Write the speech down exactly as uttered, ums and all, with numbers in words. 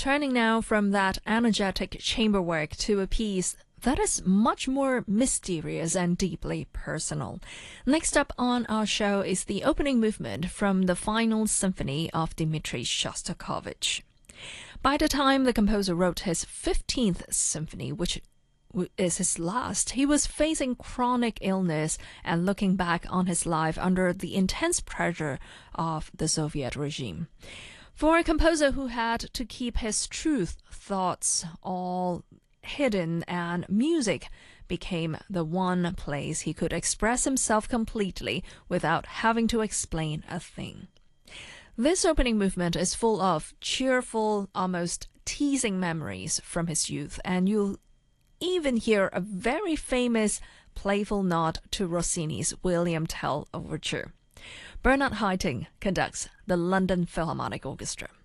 turning now from that energetic chamber work to a piece that is much more mysterious and deeply personal. Next up on our show is the opening movement from the Final Symphony of Dmitri Shostakovich. By the time the composer wrote his fifteenth symphony, which is his last, he was facing chronic illness and looking back on his life under the intense pressure of the Soviet regime. For a composer who had to keep his truth thoughts all hidden, and music became the one place he could express himself completely without having to explain a thing. This opening movement is full of cheerful, almost teasing memories from his youth, and you'll even hear a very famous playful nod to Rossini's William Tell Overture. Bernard Haitink conducts the London Philharmonic Orchestra.